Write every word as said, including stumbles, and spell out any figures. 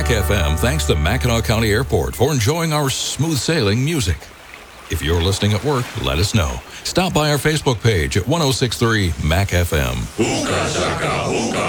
Mac F M thanks the Mackinac County Airport for enjoying our smooth sailing music. If you're listening at work, let us know. Stop by our Facebook page at ten sixty-three Mac F M.